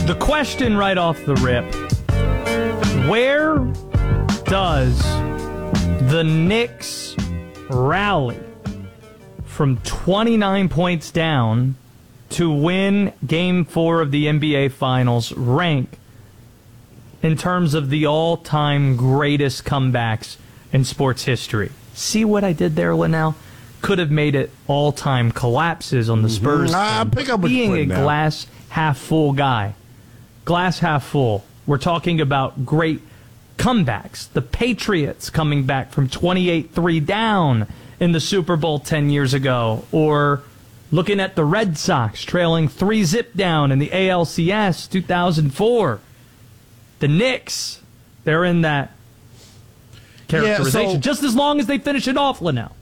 The question right off the rip, where does the Knicks rally from 29 points down to win Game 4 of the NBA Finals rank in terms of the all-time greatest comebacks in sports history? See what I did there, Linnell? Could have made it all-time collapses on the Spurs. I pick up what you're Being a putting down. glass half-full guy. Glass half full. We're talking about great comebacks. The Patriots coming back from 28-3 down in the Super Bowl 10 years ago. Or looking at the Red Sox trailing 3-zip down in the ALCS 2004. The Knicks, they're in that characterization. Yeah, so, just as long as they finish it off, Linnell.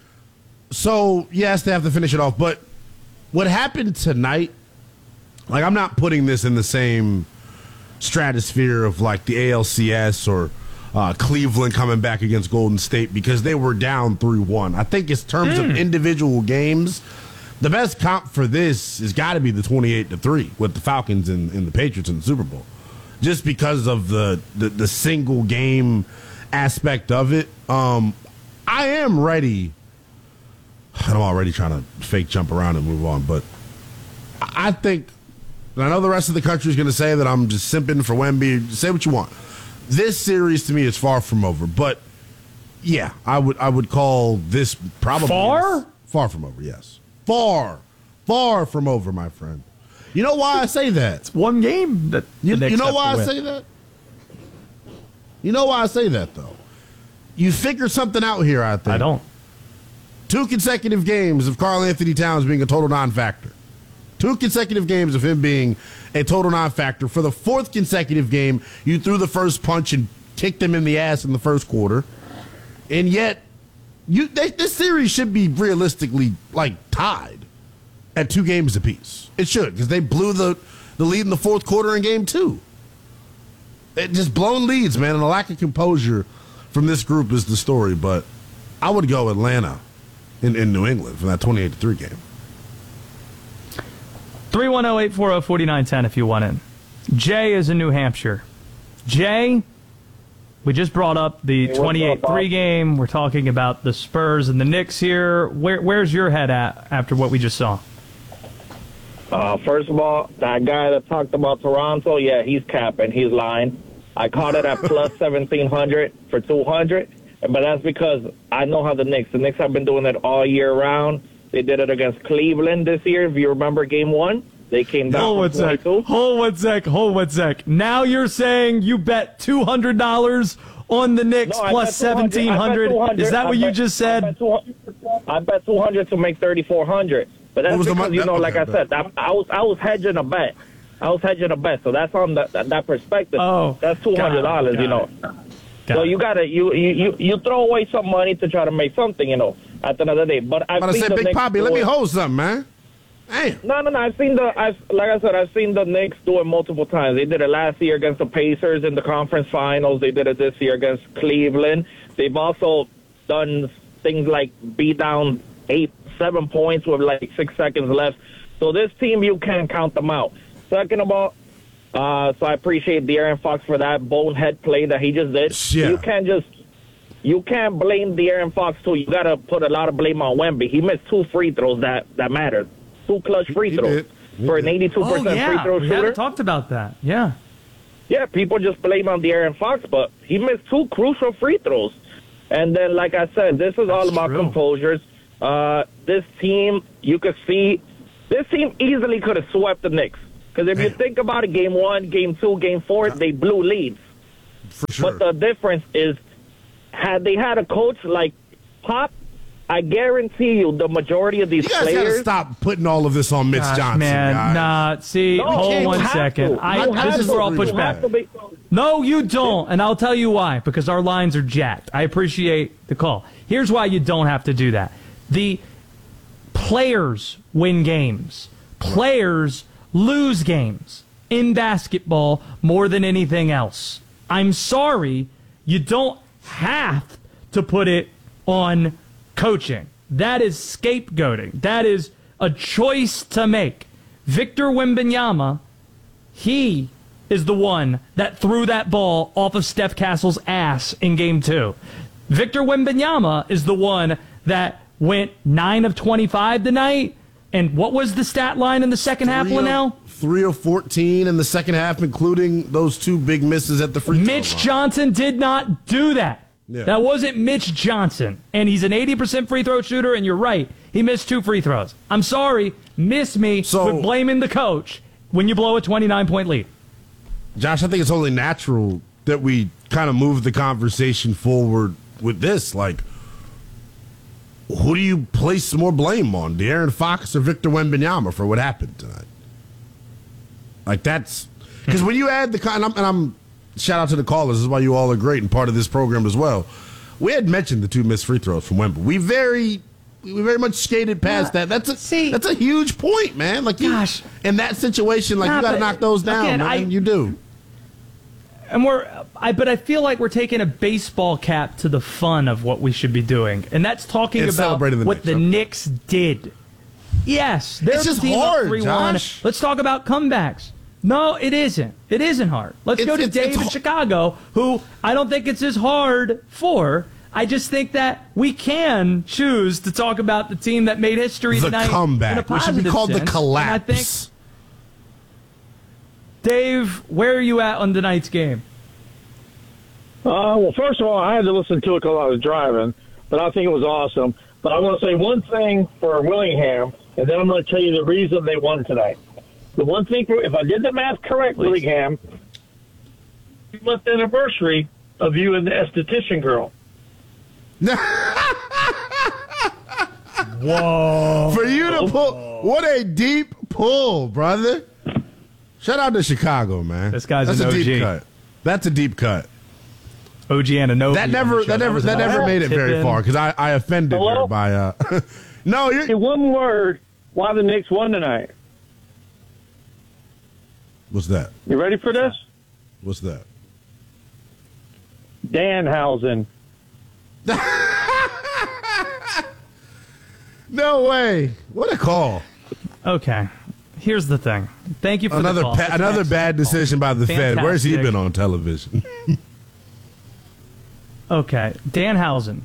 So, yes, they have to finish it off. But what happened tonight, like, I'm not putting this in the same stratosphere of, like, the ALCS or Cleveland coming back against Golden State because they were down 3-1. I think in terms of individual games, the best comp for this has got to be the 28-3 with the Falcons and the Patriots in the Super Bowl. Just because of the single game aspect of it. I am ready. I'm already trying to fake jump around and move on, but I think, and I know the rest of the country is going to say that I'm just simping for Wemby. Say what you want. This series to me is far from over, but yeah, I would call this probably far from over. Yes, far from over, my friend. You know why I say that? It's one game that you know why I say that? You know why I say that, though? You figured something out here, I think. I don't. 2 consecutive games of Karl Anthony Towns being a total non-factor. 2 consecutive games of him being a total non-factor. For the 4th consecutive game, you threw the first punch and kicked him in the ass in the first quarter. And yet, this series should be realistically, like, tied at 2 games apiece. It should, because they blew the lead in the 4th quarter in game 2. It just blown leads, man, and a lack of composure from this group is the story. But I would go Atlanta in New England for that 28-3 game. 310-840-4910 if you want it. Jay is in New Hampshire. Jay, we just brought up the 28-3 game. We're talking about the Spurs and the Knicks here. Where's your head at after what we just saw? First of all, that guy that talked about Toronto, yeah, he's capping. He's lying. I caught it at plus 1,700 for 200, but that's because I know how the Knicks have been doing it all year round. They did it against Cleveland this year. If you remember game 1, they came down. Hold one sec. Now you're saying you bet $200 on the Knicks plus 1,700. Is that what you just said? I bet 200 to make 3,400. But that's because, like I said, I was hedging a bet. So that's on that perspective. Oh, that's $200, you know. So you gotta you throw away some money to try to make something, at the end of the day. But I've seen the Big Knicks Poppy, let me hold something, man. Damn. No. I've seen the Knicks do it multiple times. They did it last year against the Pacers in the conference finals. They did it this year against Cleveland. They've also done things like be down 7 points with like 6 seconds left. So this team, you can't count them out. Second of all, so I appreciate De'Aaron Fox for that bonehead play that he just did. Yeah. You can't blame De'Aaron Fox too. You got to put a lot of blame on Wemby. He missed 2 free throws that mattered. 2 clutch free throws for an 82% free throw shooter. We haven't talked about that. Yeah. Yeah, people just blame on De'Aaron Fox, but he missed 2 crucial free throws. And then, like I said, this is all about composures. This team, you could see, this team easily could have swept the Knicks. Because if you think about it, game 1, game 2, game 4, they blew leads. For sure. But the difference is, had they had a coach like Pop, I guarantee you the majority of these players... You guys got to stop putting all of this on Mitch Johnson, man. guys. Hold one second. This is where I'll push back. No, you don't, and I'll tell you why, because our lines are jacked. I appreciate the call. Here's why you don't have to do that. The players win games. Players lose games in basketball more than anything else. I'm sorry, you don't have to put it on coaching. That is scapegoating. That is a choice to make. Victor Wembanyama He is the one that threw that ball off of Steph Castle's ass in Game 2. Victor Wembanyama is the one that went 9 of 25 tonight. And what was the stat line in the second half, Linnell? 3 of 14 in the second half, including those 2 big misses at the free throw line. Mitch Johnson did not do that. Yeah. That wasn't Mitch Johnson. And he's an 80% free throw shooter, and you're right. He missed 2 free throws. I'm sorry. Miss me with blaming the coach when you blow a 29-point lead. Josh, I think it's only natural that we kind of move the conversation forward with this. Like, who do you place more blame on, De'Aaron Fox or Victor Wembanyama for what happened tonight? Like, that's because when you add the and I'm shout out to the callers. This is why you all are great and part of this program as well. We had mentioned the 2 missed free throws from Wemby. We very much skated past that. That's a huge point, man. Like, gosh, in that situation, like, you got to knock those down, again, man. You do. And but I feel like we're taking a baseball cap to the fun of what we should be doing, and that's talking about what the Knicks did. Yes, they're just hard, 3-1. Josh. Let's talk about comebacks. No, it isn't. It isn't hard. Let's go to Dave in Chicago, who I don't think it's as hard for. I just think that we can choose to talk about the team that made history tonight. The comeback, which should be called the collapse. And I think, Dave, where are you at on tonight's game? Well, first of all, I had to listen to it because I was driving, but I think it was awesome. But I want to say one thing for Willingham, and then I'm going to tell you the reason they won tonight. The one thing, if I did the math correct, Willingham, 5th anniversary of you and the esthetician girl. Whoa. For you to pull, what a deep pull, brother. Shout out to Chicago, man. This guy's That's an a OG. deep cut. That's a deep cut. OG Anunoby. That never made it very far because I offended her by. No, you're. In one word, why the Knicks won tonight? What's that? You ready for this? What's that? Danhausen. No way! What a call! Okay, here's the thing. Thank you for another the call. Another bad decision by the Fed. Where's he been on television? Okay, Danhausen.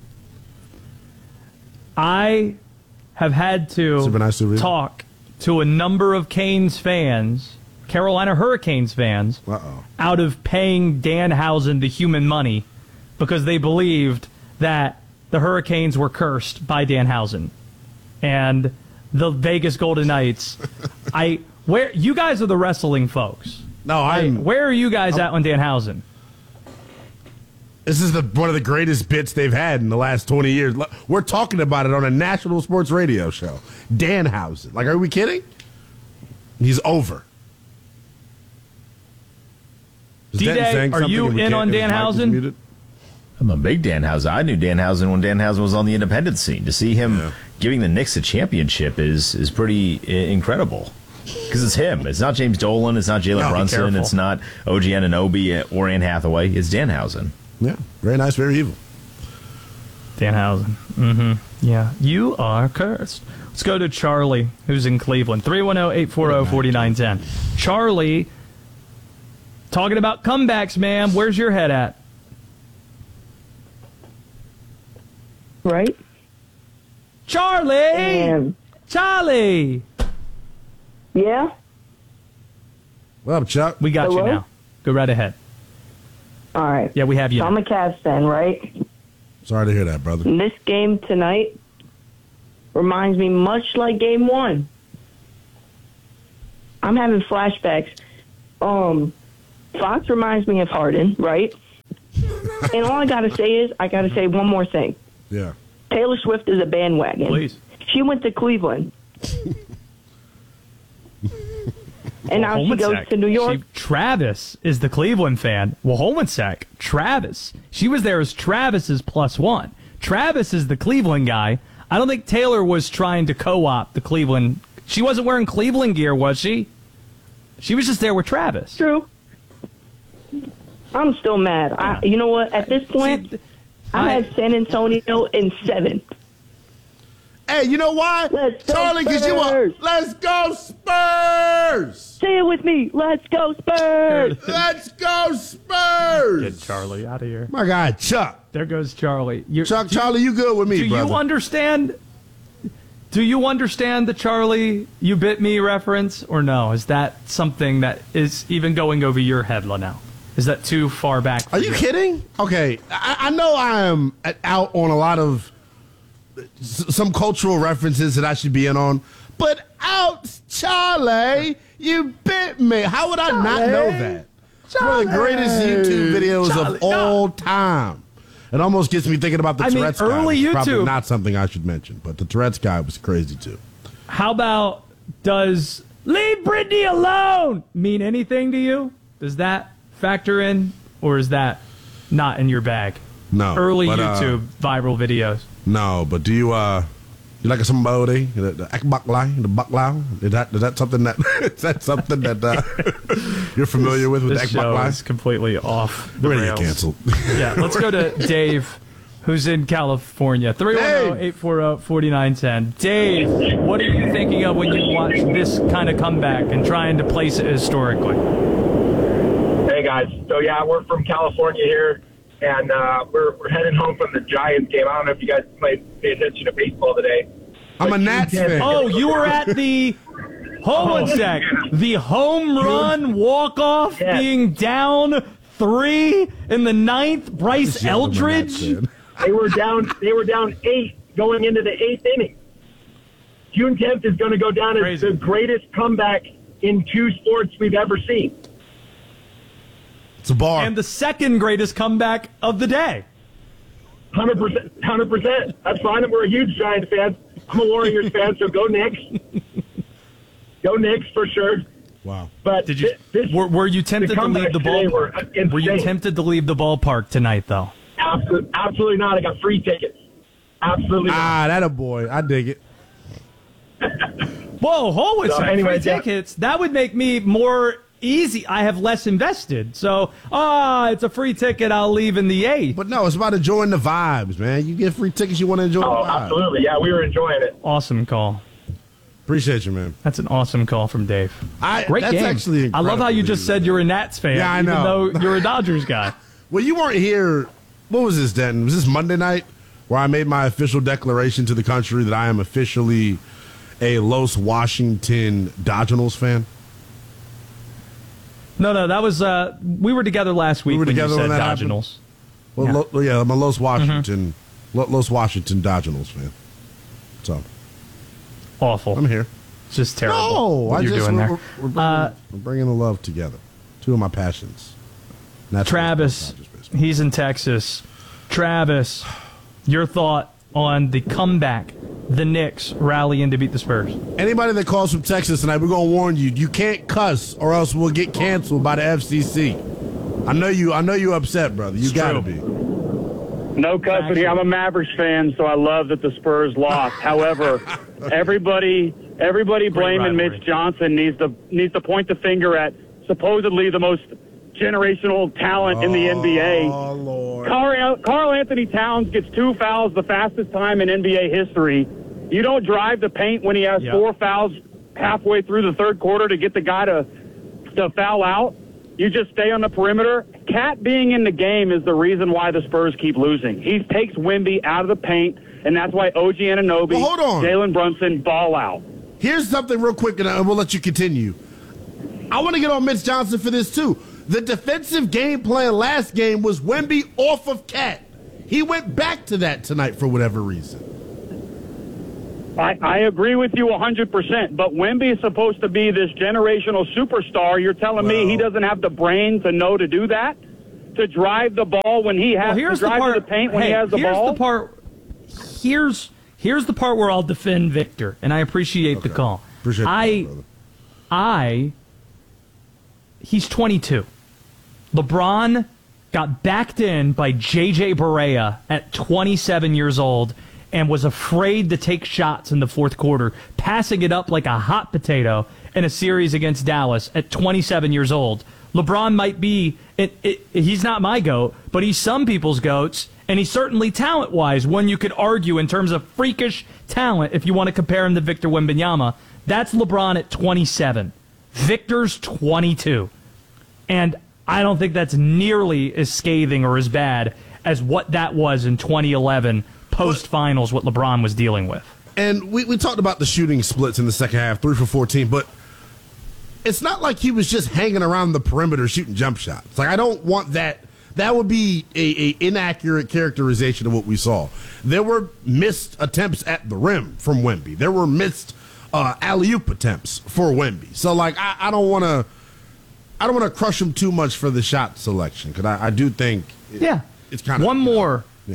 I have had to talk to a number of Canes fans, Carolina Hurricanes fans, out of paying Danhausen the human money because they believed that the Hurricanes were cursed by Danhausen and the Vegas Golden Knights. Where you guys are the wrestling folks. No, where are you guys at on Danhausen? This is one of the greatest bits they've had in the last 20 years. We're talking about it on a national sports radio show. Danhausen. Like, are we kidding? He's over. D-Day, are you in on Danhausen? I'm a big Danhausen. I knew Danhausen when Danhausen was on the independent scene. To see him giving the Knicks a championship is pretty incredible. Because it's him. It's not James Dolan. It's not Jalen Brunson. It's not OG Anunoby or Ann Hathaway. It's Danhausen. Yeah, very nice, very evil. Danhausen. Mm-hmm. Yeah, you are cursed. Let's go to Charlie, who's in Cleveland. 310-840-4910. Charlie, talking about comebacks, man. Where's your head at? Right. Charlie! Charlie! Yeah? What up, Chuck? We got you now. Go right ahead. All right. Yeah, we have you. So I'm a Cavs fan, right? Sorry to hear that, brother. And this game tonight reminds me much like Game 1. I'm having flashbacks. Fox reminds me of Harden, right? And all I got to say is, I got to say one more thing. Yeah. Taylor Swift is a bandwagon. Please. She went to Cleveland. And now she goes to New York. Travis is the Cleveland fan. Well, Holmansack, Travis. She was there as Travis's +1. Travis is the Cleveland guy. I don't think Taylor was trying to co-opt the Cleveland. She wasn't wearing Cleveland gear, was she? She was just there with Travis. True. I'm still mad. You know what? At this point, I had San Antonio in 7. Hey, you know why? Let's go Charlie, because you Spurs. want. Let's go Spurs! Say it with me. Let's go Spurs. Let's go Spurs! Get Charlie out of here. My guy, Chuck. There goes Charlie. Charlie, you good with me, do brother? you understand? Do you understand the Charlie "you bit me" reference, or no? Is that something that is even going over your head now? Is that too far back? For Are you kidding? Okay, I know I am out on a lot of some cultural references that I should be in on, but out, Charlie, you bit me. How would I not know that? It's one of the greatest YouTube videos of all time. It almost gets me thinking about the Tourette's guy. early It's probably YouTube. not something I should mention, but the Tourette's guy was crazy too. How about does "leave Britney alone" mean anything to you? Does that factor in, or is that not in your bag? No. Early but, YouTube viral videos. No, but do you like somebody the akbakla, the bakla? Is that something that is that something that you're familiar with This show akbakla? is completely off the We're ready to rails. get canceled. Yeah, let's go to Dave, who's in California. 310-840-4910. Dave, what are you thinking of when you watch this kind of comeback and trying to place it historically? Hey guys, so yeah, we're from California here, and we're heading home from the Giants game. I don't know if you guys might pay attention to baseball today. I'm a Nats fan. Oh, you were at the... Hold on a sec. The home run walk-off Yes. being down 3 in the 9th. Bryce Yeah, I'm a Nats Eldridge? fan. They were down 8 going into the 8th inning. June 10th is going to go down as Crazy. the greatest comeback in 2 sports we've ever seen. It's a bar. And the second greatest comeback of the day. 100%. 100%. That's fine. We're a huge Giants fan. I'm a Warriors fan, so go Knicks. Go Knicks for sure. Wow. But Did you? Were you tempted to leave the ballpark? Were you tempted to leave the ballpark tonight, though? Absolutely not. I got free tickets. Absolutely not. That a boy. I dig it. Whoa, hold on a So second. anyway, Free yeah. tickets. That would make me more easy. I have less invested. So, it's a free ticket. I'll leave in the 8th. But no, it's about enjoying the vibes, man. You get free tickets, you want to enjoy Oh, the vibes. absolutely. Yeah, we were enjoying it. Awesome call. Appreciate you, man. That's an awesome call from Dave. Great that's game. actually I love how you just said you're a Nats fan, Yeah, I even know. though you're a Dodgers guy. Well, you weren't here. What was this, Denton? Was this Monday night where I made my official declaration to the country that I am officially a Los Washington Dodgers fan? No, that was we were together last week We were when together you said when that happened? Dodgers. Well, Yeah. I'm a Los Washington, Los Washington Dodgers fan. So Awful. I'm here. It's just terrible. No, what you're doing there. we're bringing the love together. Two of my passions. Natural Travis, Dodgers baseball. he's in Texas. Travis, your thought on the comeback the Knicks rally in to beat the Spurs? Anybody that calls from Texas tonight, we're gonna warn you: you can't cuss, or else we'll get canceled by the FCC. I know you upset, brother. You It's gotta true. be. No cussing here. I'm a Mavericks fan, so I love that the Spurs lost. However, everybody blaming rivalry. Mitch Johnson needs to point the finger at supposedly the most generational talent in the NBA. Oh Lord! Karl Anthony Towns gets 2 fouls, the fastest time in NBA history. You don't drive the paint when he has Yeah. 4 fouls halfway through the third quarter to get the guy to foul out. You just stay on the perimeter. Cat being in the game is the reason why the Spurs keep losing. He takes Wemby out of the paint, and that's why OG Anunoby, Well, hold on. Jalen Brunson ball out. Here's something real quick, and we'll let you continue. I want to get on Mitch Johnson for this too. The defensive game plan last game was Wemby off of Cat. He went back to that tonight for whatever reason. I agree with you 100%, but Wemby is supposed to be this generational superstar. You're telling me he doesn't have the brain to know to do that? To drive the ball when he has to drive to the paint when he has the ball? Here's the part where I'll defend Victor, and I appreciate the call. Appreciate that, brother. He's 22. LeBron got backed in by J.J. Barea at 27 years old and was afraid to take shots in the fourth quarter, passing it up like a hot potato, in a series against Dallas at 27 years old. LeBron might be, he's not my GOAT, but he's some people's GOATs, and he's certainly talent-wise, one you could argue in terms of freakish talent if you want to compare him to Victor Wembanyama. That's LeBron at 27. Victor's 22. And I don't think that's nearly as scathing or as bad as what that was in 2011 post-finals, what LeBron was dealing with. And we talked about the shooting splits in the second half, 3 for 14, but it's not like he was just hanging around the perimeter shooting jump shots. Like, I don't want that. That would be a inaccurate characterization of what we saw. There were missed attempts at the rim from Wemby. There were missed alley-oop attempts for Wemby. So, like, I don't want to crush him too much for the shot selection, because I do think it's kind of one more. Yeah.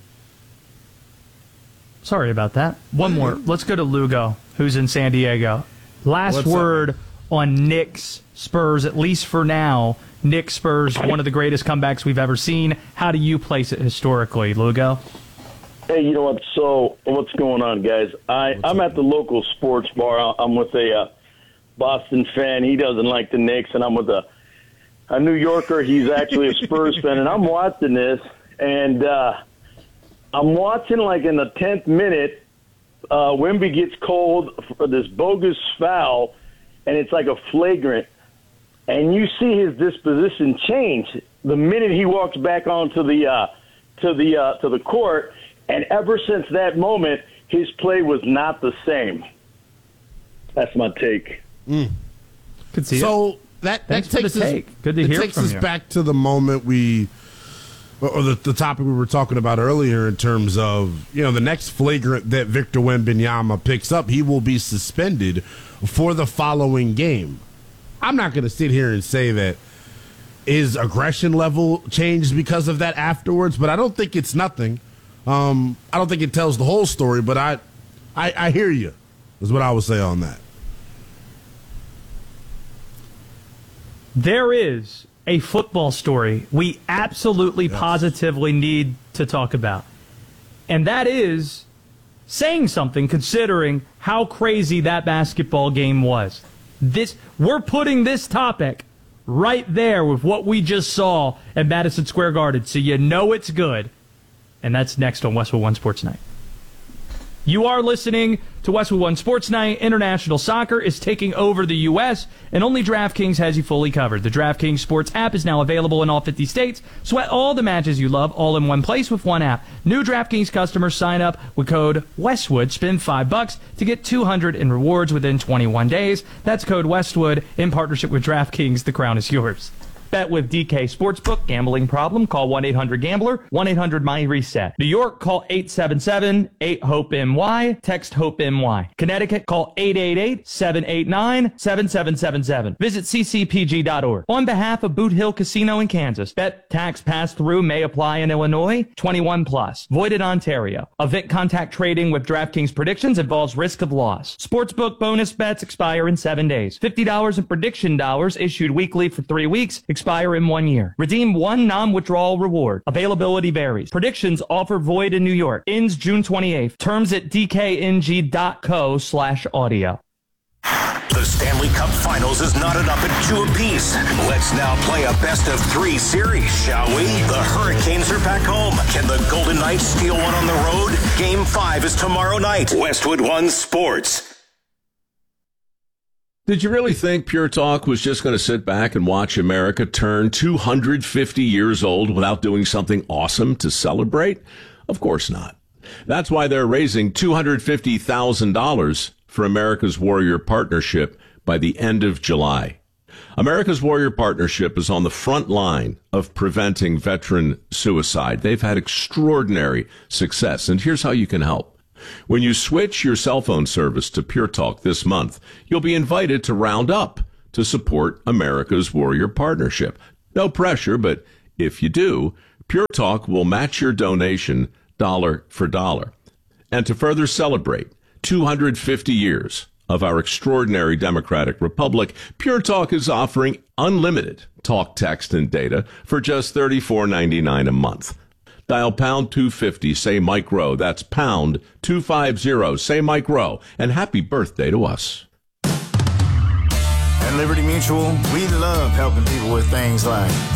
Sorry about that. One more. Let's go to Lugo, who's in San Diego. Last word on Knicks Spurs, at least for now. Knicks Spurs, one of the greatest comebacks we've ever seen. How do you place it historically, Lugo? Hey, you know what? So, what's going on, guys? I'm at the local sports bar. I'm with a Boston fan. He doesn't like the Knicks, and I'm with a New Yorker. He's actually a Spurs fan, and I'm watching this, and I'm watching, like, in the 10th minute, Wemby gets called for this bogus foul, and it's like a flagrant. And you see his disposition change the minute he walks back onto the court. And ever since that moment, his play was not the same. That's my take. Could see so it. that takes us, Good to hear takes from us you. back to the moment or the topic we were talking about earlier in terms of, the next flagrant that Victor Wembanyama picks up, he will be suspended for the following game. I'm not going to sit here and say that his aggression level changed because of that afterwards, but I don't think it's nothing. I don't think it tells the whole story, but I hear you, is what I would say on that. There is a football story we absolutely, positively need to talk about. And that is saying something considering how crazy that basketball game was. We're putting this topic right there with what we just saw at Madison Square Garden, so you know it's good. And that's next on Westwood One Sports Night. You are listening to Westwood One Sports Night. International soccer is taking over the U.S., and only DraftKings has you fully covered. The DraftKings Sports app is now available in all 50 states. Sweat all the matches you love all in one place with one app. New DraftKings customers sign up with code Westwood. Spend $5 to get $200 in rewards within 21 days. That's code Westwood in partnership with DraftKings. The crown is yours. Bet with DK Sportsbook. Gambling problem? Call 1-800-GAMBLER. 1-800-MY-RESET. New York, call 877-8-HOPE-NY. Text HOPE-NY. Connecticut, call 888-789-7777. Visit ccpg.org. On behalf of Boot Hill Casino in Kansas, bet tax pass-through may apply in Illinois. 21 plus. Void in Ontario. Event contact trading with DraftKings predictions involves risk of loss. Sportsbook bonus bets expire in 7 days. $50 in prediction dollars issued weekly for 3 weeks. Expire in 1 year. Redeem one non-withdrawal reward. Availability varies. Predictions offer void in New York. Ends June 28th. Terms at dkng.co/audio. The Stanley Cup Finals is knotted up at 2 apiece. Let's now play a best-of-3 series, shall we? The Hurricanes are back home. Can the Golden Knights steal one on the road? Game 5 is tomorrow night. Westwood One Sports. Did you really think Pure Talk was just going to sit back and watch America turn 250 years old without doing something awesome to celebrate? Of course not. That's why they're raising $250,000 for America's Warrior Partnership by the end of July. America's Warrior Partnership is on the front line of preventing veteran suicide. They've had extraordinary success, and here's how you can help. When you switch your cell phone service to Pure Talk this month, you'll be invited to round up to support America's Warrior Partnership. No pressure, but if you do, Pure Talk will match your donation dollar for dollar. And to further celebrate 250 years of our extraordinary democratic republic, Pure Talk is offering unlimited talk, text, and data for just $34.99 a month. Dial pound 250, say Mike Rowe. That's pound 250, say Mike Rowe. And happy birthday to us. At Liberty Mutual, we love helping people with things like